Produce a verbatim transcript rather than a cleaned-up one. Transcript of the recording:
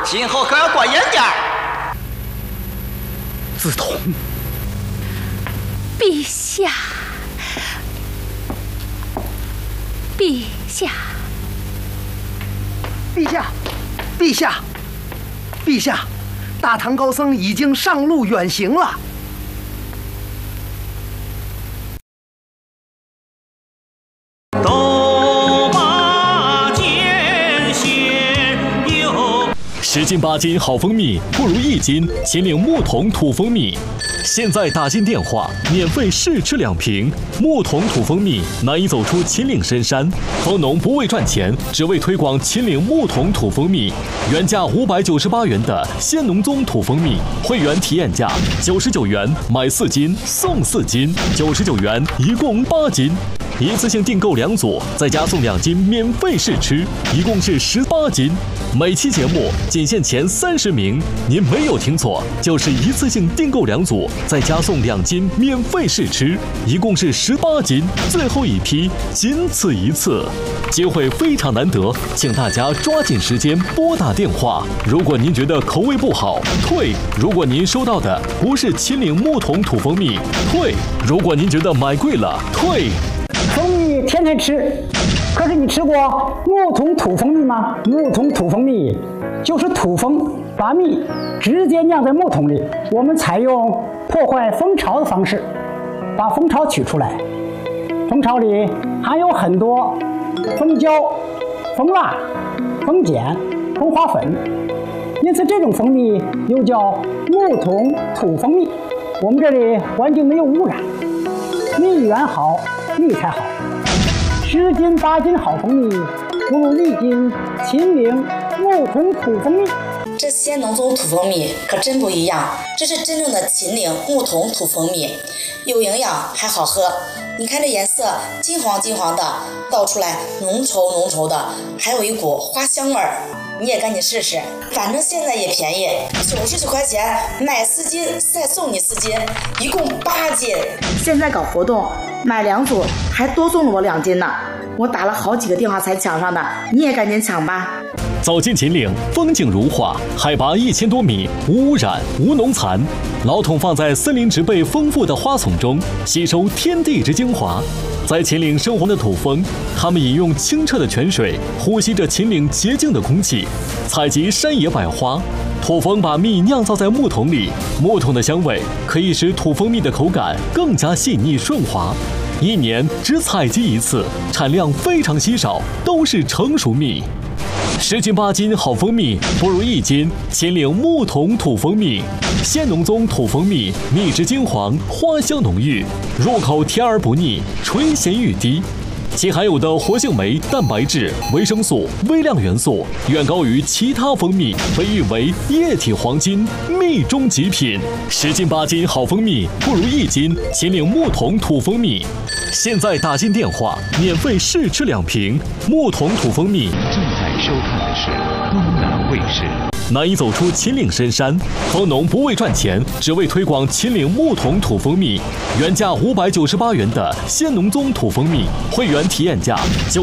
今后可要管严点儿。 梓潼， 陛下，陛下， 陛下，陛下，陛下，大唐高僧已经上路远行了。 十斤八斤好蜂蜜，不如一斤秦岭牧童土蜂蜜。现在打进电话，免费试吃两瓶。牧童土蜂蜜难以走出秦岭深山，蜂农不为赚钱，只为推广秦岭牧童土蜂蜜。原价五百九十八元的仙农宗土蜂蜜，会员体验价九十九元，买四斤送四斤，九十九元一共八斤。一次性订购两组，再加送两斤免费试吃，一共是十八斤。每期节目仅限前三十名，您没有听错，就是一次性订购两组，再加送两斤免费试吃，一共是十八斤。最后一批，仅此一次，机会非常难得，请大家抓紧时间拨打电话。如果您觉得口味不好，退；如果您收到的不是秦岭牧童土蜂蜜，退；如果您觉得买贵了，退。 蜂蜜天天吃，可是你吃过牧童土蜂蜜吗？牧童土蜂蜜就是土蜂把蜜直接酿在木桶里，我们采用破坏蜂巢的方式，把蜂巢取出来。蜂巢里含有很多蜂胶、蜂蜡、蜂碱、蜂花粉，因此这种蜂蜜又叫牧童土蜂蜜。我们这里环境没有污染，蜜源好，蜜才好。十斤八斤好蜂蜜，不如一斤秦岭牧童土蜂蜜。 这仙农宗土蜂蜜可真不一样，这是真正的秦岭牧童土蜂蜜，有营养还好喝。你看这颜色金黄金黄的，倒出来浓稠浓稠的，还有一股花香味儿。你也赶紧试试，反正现在也便宜，九十九块钱买四斤，再送你四斤，一共八斤。 现在搞活动，买两组还多送了我两斤呢，我打了好几个电话才抢上的，你也赶紧抢吧。 走进秦岭，风景如画，海拔一千多米，无污染，无农残。老桶放在森林植被丰富的花丛中，吸收天地之精华。在秦岭生活的土蜂，它们饮用清澈的泉水，呼吸着秦岭洁净的空气，采集山野百花。土蜂把蜜酿造在木桶里，木桶的香味可以使土蜂蜜的口感更加细腻顺滑。一年只采集一次，产量非常稀少，都是成熟蜜。十斤八斤好蜂蜜，不如一斤秦岭牧童土蜂蜜。仙农宗土蜂蜜，蜜质金黄，花香浓郁，入口甜而不腻，醇咸欲滴。其含有的活性酶、蛋白质、维生素、微量元素远高于其他蜂蜜，被誉为液体黄金，蜜中极品。十斤八斤好蜂蜜，不如一斤秦岭牧童土蜂蜜。现在打进电话，免费试吃两瓶牧童土蜂蜜。 正在收看的是东南卫视。 难以走出秦岭深山，蜂农不为赚钱，只为推广秦岭牧童土蜂蜜。原价五百九十八元的仙农宗土蜂蜜，会员体验价九。